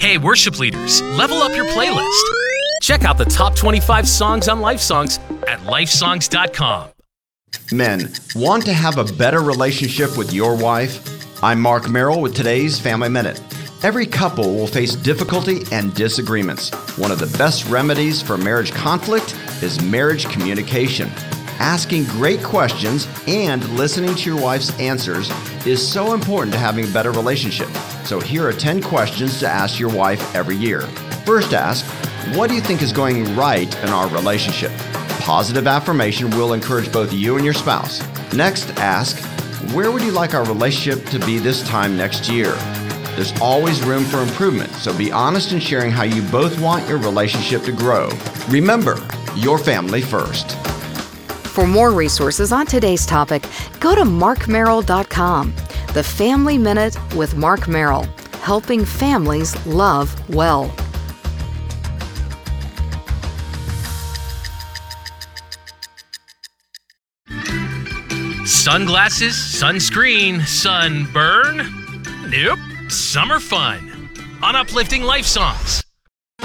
Hey, worship leaders, level up your playlist. Check out the top 25 songs on LifeSongs at lifesongs.com. Men, want to have a better relationship with your wife? I'm Mark Merrill with today's Family Minute. Every couple will face difficulty and disagreements. One of the best remedies for marriage conflict is marriage communication. Asking great questions and listening to your wife's answers is so important to having a better relationship. So here are 10 questions to ask your wife every year. First, ask, what do you think is going right in our relationship? Positive affirmation will encourage both you and your spouse. Next, ask, where would you like our relationship to be this time next year? There's always room for improvement, so be honest in sharing how you both want your relationship to grow. Remember, your family first. For more resources on today's topic, go to markmerrill.com. The Family Minute with Mark Merrill, helping families love well. Sunglasses, sunscreen, sunburn? Nope. Summer fun on Uplifting Life Songs.